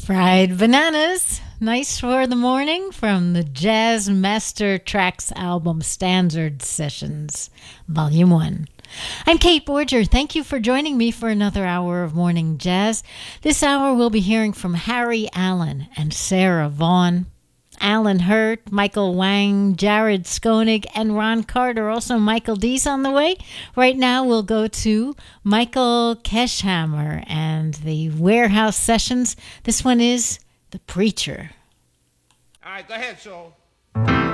Fried Bananas, nice for the morning from the Jazz Master Tracks album Standard Sessions, Volume 1. I'm Kate Borger. Thank you for joining me for another hour of Morning Jazz. This hour we'll be hearing from Harry Allen and Sarah Vaughan, Alan Hurt, Michael Wang, Jared Skoenig, and Ron Carter. Also, Michael D's on the way. Right now, we'll go to Michael Keschhammer and the Warehouse Sessions. This one is The Preacher. All right, go ahead, Soul.